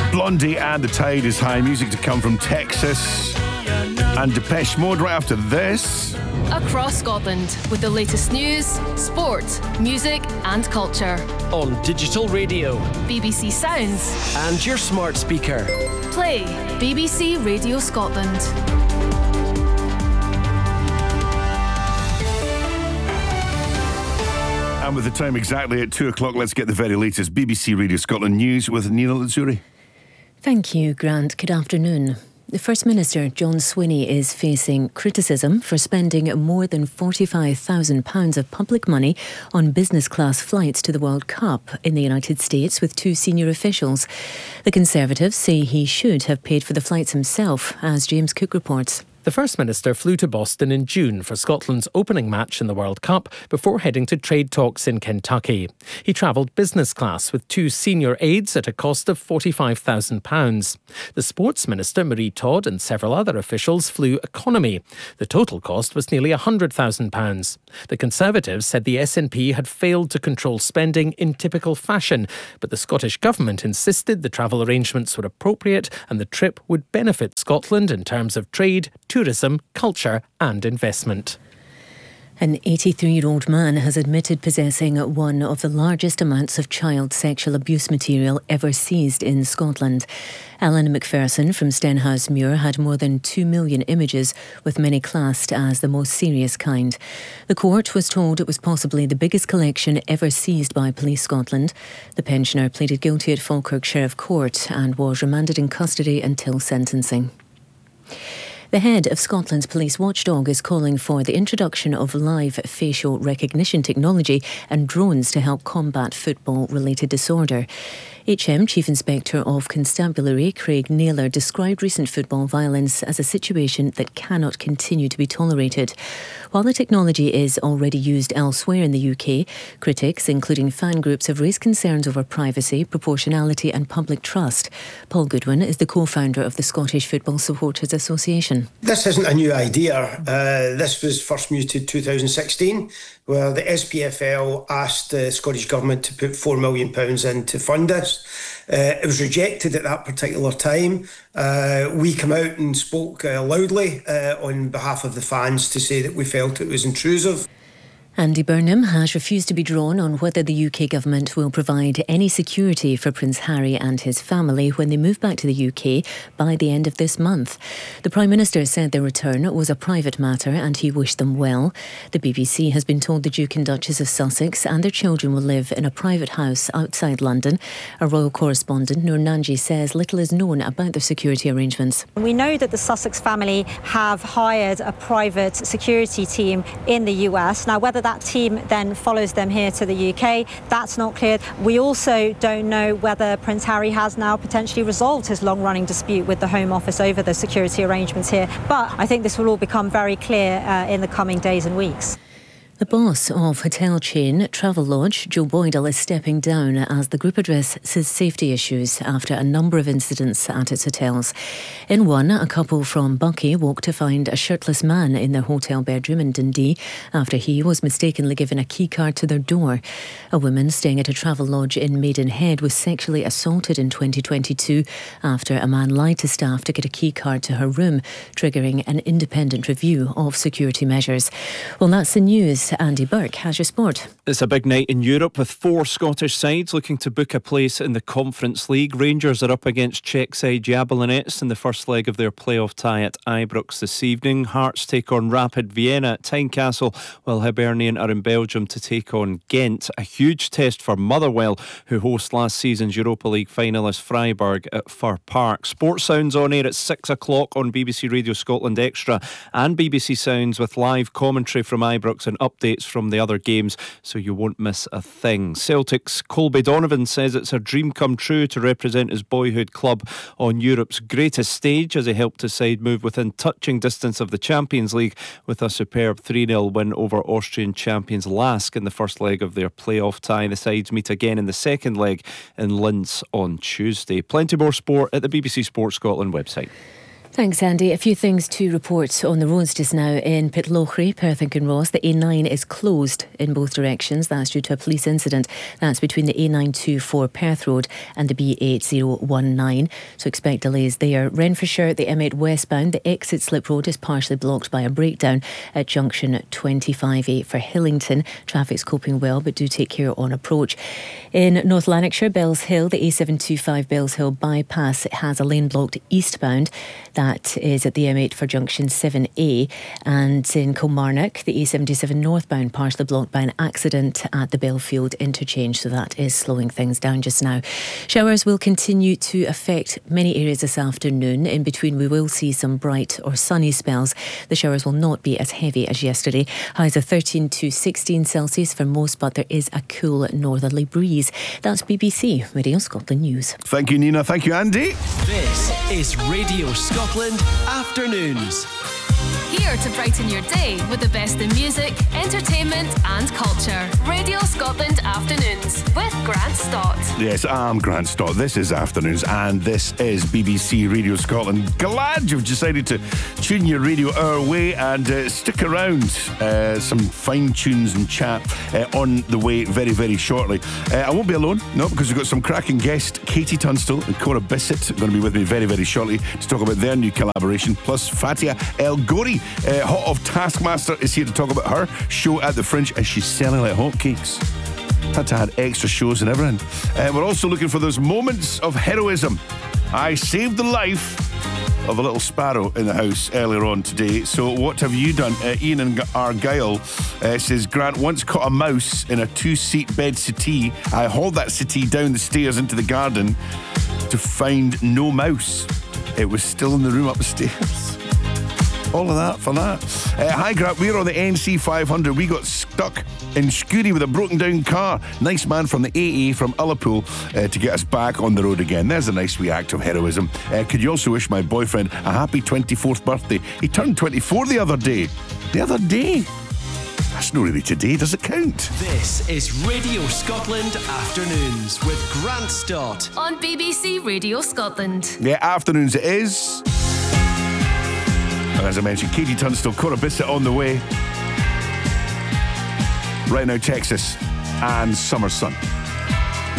Blondie and The Tide is high. Music to come from Texas. And Depeche Mode right after this. Across Scotland with the latest news, sport, music and culture. On digital radio, BBC Sounds and your smart speaker. Play BBC Radio Scotland. And with the time exactly at 2 o'clock, let's get the very latest BBC Radio Scotland news with Nina Lazuri. Thank you, Grant. Good afternoon. The First Minister, John Swinney, is facing criticism for spending more than £45,000 of public money on business-class flights to the World Cup in the United States with two senior officials. The Conservatives say he should have paid for the flights himself, as James Cook reports. The First Minister flew to Boston in June for Scotland's opening match in the World Cup before heading to trade talks in Kentucky. He travelled business class with two senior aides at a cost of £45,000. The Sports Minister, Marie Todd, and several other officials flew economy. The total cost was nearly £100,000. The Conservatives said the SNP had failed to control spending in typical fashion, but the Scottish Government insisted the travel arrangements were appropriate and the trip would benefit Scotland in terms of trade, tourism, culture and investment. An 83-year-old man has admitted possessing one of the largest amounts of child sexual abuse material ever seized in Scotland. Alan McPherson from Stenhousemuir had more than 2 million images, with many classed as the most serious kind. The court was told it was possibly the biggest collection ever seized by Police Scotland. The pensioner pleaded guilty at Falkirk Sheriff Court and was remanded in custody until sentencing. The head of Scotland's police watchdog is calling for the introduction of live facial recognition technology and drones to help combat football-related disorder. HM Chief Inspector of Constabulary Craig Naylor described recent football violence as a situation that cannot continue to be tolerated. While the technology is already used elsewhere in the UK, critics, including fan groups, have raised concerns over privacy, proportionality and public trust. Paul Goodwin is the co-founder of the Scottish Football Supporters Association. This isn't a new idea. This was first mooted 2016, where the SPFL asked the Scottish Government to put £4 million in to fund this. It was rejected at that particular time. We came out and spoke loudly on behalf of the fans to say that we felt it was intrusive. Andy Burnham has refused to be drawn on whether the UK government will provide any security for Prince Harry and his family when they move back to the UK by the end of this month. The Prime Minister said their return was a private matter and he wished them well. The BBC has been told the Duke and Duchess of Sussex and their children will live in a private house outside London. Our royal correspondent Noor Nanji says little is known about their security arrangements. We know that the Sussex family have hired a private security team in the US. Now, whether that team then follows them here to the UK, that's not clear. We also don't know whether Prince Harry has now potentially resolved his long-running dispute with the Home Office over the security arrangements here. But I think this will all become very clear in the coming days and weeks. The boss of hotel chain Travelodge, Joe Boydell, is stepping down as the group addresses safety issues after a number of incidents at its hotels. In one, a couple from Buckie woke to find a shirtless man in their hotel bedroom in Dundee after he was mistakenly given a key card to their door. A woman staying at a Travelodge in Maidenhead was sexually assaulted in 2022 after a man lied to staff to get a key card to her room, triggering an independent review of security measures. Well, that's the news. Andy Burke has your sport. It's a big night in Europe with 4 Scottish sides looking to book a place in the Conference League. Rangers are up against Czech side Jablonec in the first leg of their playoff tie at Ibrox this evening. Hearts take on Rapid Vienna at Tynecastle, while Hibernian are in Belgium to take on Ghent. A huge test for Motherwell, who host last season's Europa League finalist Freiburg at Fir Park. Sports Sounds on air at 6 o'clock on BBC Radio Scotland Extra and BBC Sounds with live commentary from Ibrox and updates from the other games, so you won't miss a thing. Celtic's Colby Donovan says it's a dream come true to represent his boyhood club on Europe's greatest stage, as he helped his side move within touching distance of the Champions League with a superb 3-0 win over Austrian champions Lask in the first leg of their playoff tie. The sides meet again in the second leg in Linz on Tuesday. Plenty more sport at the BBC Sports Scotland website. Thanks, Andy. A few things to report on the roads just now. In Pitlochry, Perth and Kinross, the A9 is closed in both directions. That's due to a police incident. That's between the A924 Perth Road and the B8019. So expect delays there. Renfrewshire, the M8 westbound, the exit slip road is partially blocked by a breakdown at junction 25A for Hillington. Traffic's coping well, but do take care on approach. In North Lanarkshire, Bells Hill, the A725 Bells Hill bypass has a lane blocked eastbound. That is at the M8 for junction 7A. And in Kilmarnock, the A77 northbound partially blocked by an accident at the Belfield interchange, so that is slowing things down just now. Showers will continue to affect many areas this afternoon. In between, we will see some bright or sunny spells. The showers will not be as heavy as yesterday. Highs of 13 to 16 Celsius for most, but there is a cool northerly breeze. That's BBC Radio Scotland News. Thank you, Nina. Thank you, Andy. This is Radio Scotland Afternoons. Here to brighten your day with the best in music, entertainment and culture. Radio Scotland Afternoons with Grant Stott. Yes, I'm Grant Stott. This is Afternoons and this is BBC Radio Scotland. Glad you've decided to tune your radio our way and stick around. Some fine tunes and chat on the way very, very shortly. I won't be alone, no, because we've got some cracking guests. Katie Tunstall and Cora Bissett are going to be with me very, very shortly to talk about their new collaboration. Plus Fatia El Ghori, hot of Taskmaster, is here to talk about her show at the Fringe, and she's selling like hotcakes. Had to add extra shows and everything. We're also looking for those moments of heroism. I saved the life of a little sparrow in the house earlier on today. So what have you done? Ian and Argyle says, Grant once caught a mouse in a 2-seat bed settee. I hauled that settee down the stairs into the garden to find no mouse. It was still in the room upstairs. All of that for that. Hi Grant, we're on the NC 500. We got stuck in Scooty with a broken down car. Nice man from the AA from Ullapool to get us back on the road again. There's a nice wee act of heroism. Could you also wish my boyfriend a happy 24th birthday? He turned 24 the other day. That's not really today, does it count? This is Radio Scotland Afternoons with Grant Stott on BBC Radio Scotland. Yeah, Afternoons it is. And as I mentioned, Katie Tunstall, Cora Bissett on the way. Right now, Texas and summer sun.